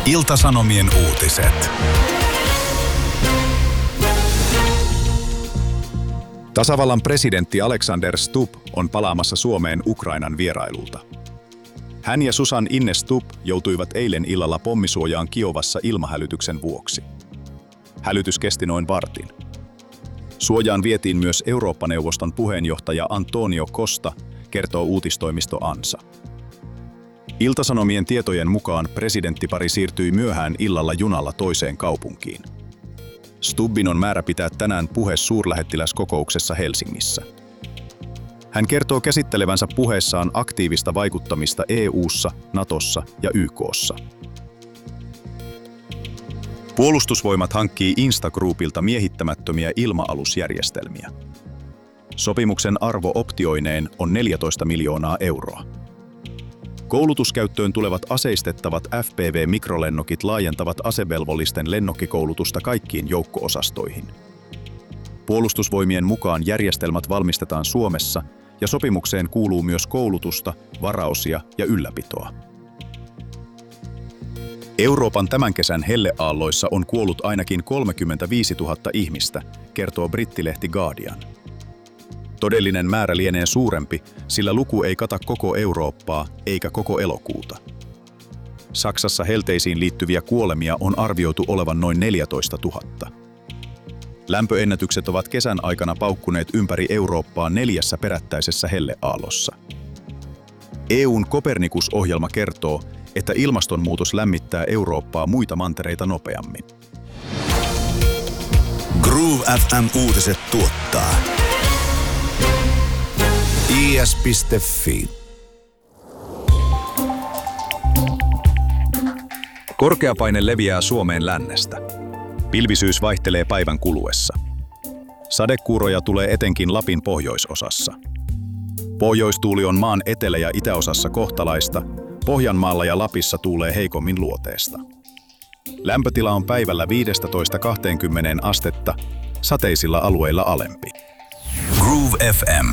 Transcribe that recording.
Ilta-Sanomien uutiset. Tasavallan presidentti Alexander Stubb on palaamassa Suomeen Ukrainan vierailulta. Hän ja Susan Ines Stubb joutuivat eilen illalla pommisuojaan Kiovassa ilmahälytyksen vuoksi. Hälytys kesti noin vartin. Suojaan vietiin myös Eurooppa-neuvoston puheenjohtaja Antonio Costa, kertoo uutistoimisto ANSA. Ilta-Sanomien tietojen mukaan presidenttipari siirtyi myöhään illalla junalla toiseen kaupunkiin. Stubbin on määrä pitää tänään puhe suurlähettiläskokouksessa Helsingissä. Hän kertoo käsittelevänsä puheessaan aktiivista vaikuttamista EU:ssa, Natossa ja YK:ssa. Puolustusvoimat hankkii Instagroupilta miehittämättömiä ilma-alusjärjestelmiä. Sopimuksen arvo optioineen on 14 miljoonaa euroa. Koulutuskäyttöön tulevat aseistettavat FPV-mikrolennokit laajentavat asevelvollisten lennokkikoulutusta kaikkiin joukko-osastoihin. Puolustusvoimien mukaan järjestelmät valmistetaan Suomessa ja sopimukseen kuuluu myös koulutusta, varausia ja ylläpitoa. Euroopan tämän kesän helleaalloissa on kuollut ainakin 35 000 ihmistä, kertoo brittilehti Guardian. Todellinen määrä lienee suurempi, sillä luku ei kata koko Eurooppaa eikä koko elokuuta. Saksassa helteisiin liittyviä kuolemia on arvioitu olevan noin 14 000. Lämpöennätykset ovat kesän aikana paukkuneet ympäri Eurooppaa 4 perättäisessä helleaallossa. EU:n Copernicus-ohjelma kertoo, että ilmastonmuutos lämmittää Eurooppaa muita mantereita nopeammin. Groove FM-uutiset tuottaa is.fi. Korkeapaine leviää Suomeen lännestä. Pilvisyys vaihtelee päivän kuluessa. Sadekuuroja tulee etenkin Lapin pohjoisosassa. Pohjoistuuli on maan etelä- ja itäosassa kohtalaista, Pohjanmaalla ja Lapissa tuulee heikommin luoteesta. Lämpötila on päivällä 15–20 astetta, sateisilla alueilla alempi. Groove FM.